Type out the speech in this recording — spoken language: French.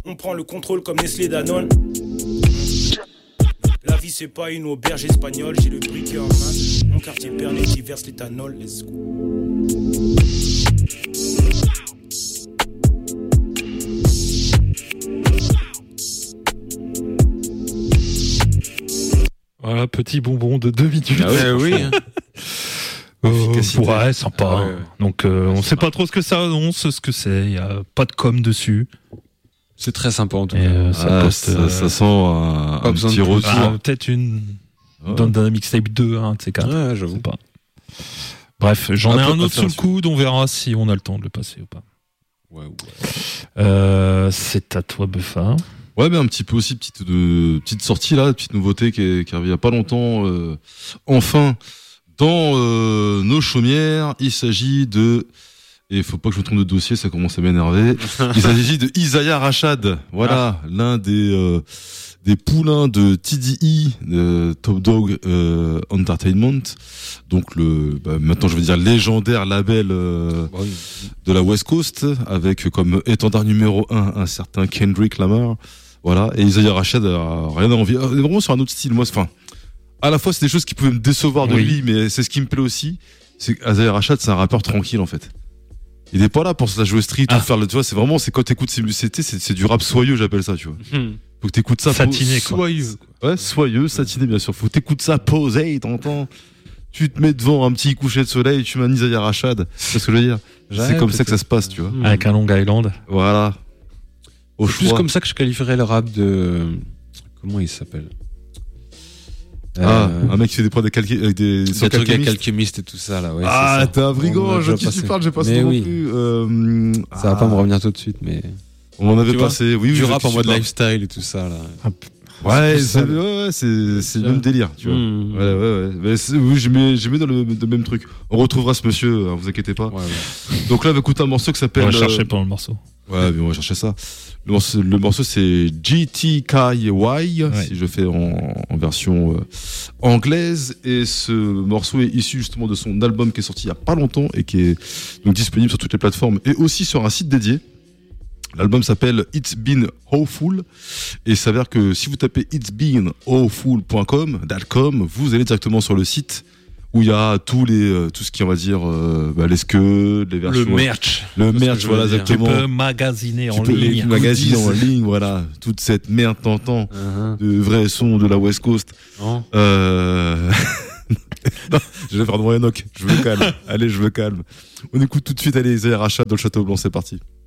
On prend le contrôle comme Nestlé Danone. La vie c'est pas une auberge espagnole. J'ai le briquet en main. Mon quartier berné qui verse l'éthanol. Let's go. Voilà, petit bonbon de 2 minutes. Ah ouais, oui. Ouais, sympa. Ah ouais. Donc, on sait pas trop ce que ça annonce, ce que c'est. Il y a pas de com dessus. C'est très sympa en tout Et, cas. Ça sent un besoin petit de retour. peut-être une Ouais. dans Dynamic Tape 2, hein, de ces quatre. Ouais, Je j'avoue. sais pas. Bref, j'en ai Un peu un autre sous le intéressant. coude. On verra si on a le temps de le passer ou pas. Ouais. C'est à toi, Buffa. Ouais, mais un petit peu aussi petite sortie là, petite nouveauté qui est arrivée il y a pas longtemps. Enfin, dans nos chaumières, il s'agit de, et il faut pas que je me trompe de dossier, ça commence à m'énerver. Il s'agit de Isaiah Rashad. Voilà, l'un des poulains de TDE, de Top Dog Entertainment. Donc maintenant je veux dire légendaire label Oui. de la West Coast, avec comme étendard numéro 1 un certain Kendrick Lamar. Voilà, et Isaiah Rashad a rien à envier. On est vraiment sur un autre style. Moi, enfin, à la fois c'est des choses qui pouvaient me décevoir de Oui. lui, mais c'est ce qui me plaît aussi. C'est qu'Isaiah Rashad, c'est un rappeur tranquille en fait. Il est pas là pour se la jouer street ou faire le, tu vois, c'est vraiment, c'est quand t'écoutes c'est du rap soyeux, j'appelle ça, tu vois. Faut que t'écoutes ça. Satiné, quoi. Soyeux. Ouais, soyeux, satiné, bien sûr. Faut que t'écoutes ça posé, t'entends. Tu te mets devant un petit coucher de soleil, tu mets un Isaiah Rashad. C'est ce que je veux dire. C'est comme ça que ça se passe, tu vois. Avec un Long Island. Voilà. Au C'est plus choix. comme ça que je qualifierais le rap de. Comment il s'appelle Un mec qui fait des prods avec des Des trucs avec alchimiste et tout ça là. Ouais, ah, c'est ça. t'es un brigand, On en a je déjà qui passé. tu parles, j'ai pas Mais ce nom oui. non plus. Ça va pas me revenir tout de suite, mais. On en avait Tu vois, passé, oui, Du oui, rap je en sais mode pas. lifestyle et tout ça là. Ouais, C'est ça. c'est le même délire, tu vois. Mmh. Ouais. Mais oui, je mets dans le même truc. On retrouvera ce monsieur, hein, vous inquiétez pas. Ouais. Donc là, on va écouter un morceau qui On s'appelle. va chercher pendant le morceau. Ouais, mais on va chercher ça. Le morceau c'est GTKY, si je fais en version anglaise. Et ce morceau est issu justement de son album qui est sorti il y a pas longtemps et qui est donc disponible sur toutes les plateformes et aussi sur un site dédié. L'album s'appelle It's Been Awful et il s'avère que si vous tapez itsbeenawful.com, vous allez directement sur le site où il y a tout ce qui, on va dire, les scuds, les versions. Le merch. Le C'est ce merch, que je voilà, veux dire. Tu exactement. peux magasiner Tu en peux ligne. magasiner en ligne, voilà. Toute cette merde t'entends de vrais sons de la West Coast. Non. Non, je vais faire de moi Enoch. Je me calme. Allez, je me calme. On écoute tout de suite, allez, Isaiah Rashad dans le Château Blanc, c'est parti.